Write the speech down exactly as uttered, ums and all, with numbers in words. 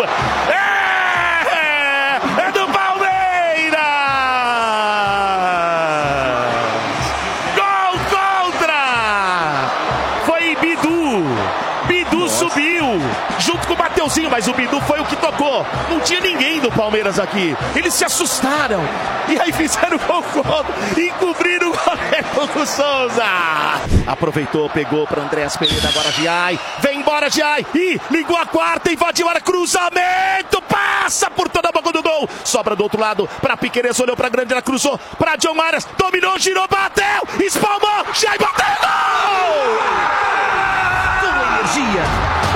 É! É do Palmeiras! Gol contra! Foi Bidu. Bidu Nossa. Subiu junto com o Mateuzinho, mas o Bidu foi o que tocou. Não tinha ninguém do Palmeiras aqui. Eles se assustaram. E aí fizeram o gol contra. Encobriram o goleiro Hugo Souza. Aproveitou, pegou para Andréas Pereira, agora Giai. Vem embora Giai. E ligou a quarta, invadiu a área, cruzamento. Passa por toda a boca do gol. Sobra do outro lado para Piquerez, olhou para grande, ela cruzou para John Arias. Dominou, girou, bateu. Espalmou. Giai bateu. Gol! Com energia.